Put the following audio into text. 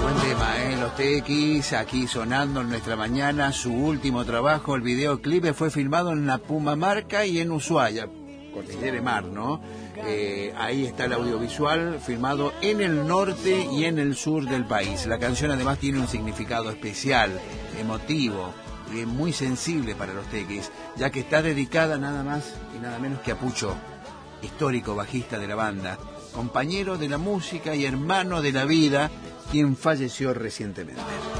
Buen tema, Los TX, aquí sonando en nuestra mañana, su último trabajo. El videoclip fue filmado en la Pumamarca y en Ushuaia, Cordillera Mar, ¿no? Ahí está el audiovisual, filmado en el norte y en el sur del país. La canción además tiene un significado especial, emotivo y muy sensible para los TX, ya que está dedicada nada más y nada menos que a Pucho, histórico bajista de la banda, compañero de la música y hermano de la vida, quien falleció recientemente.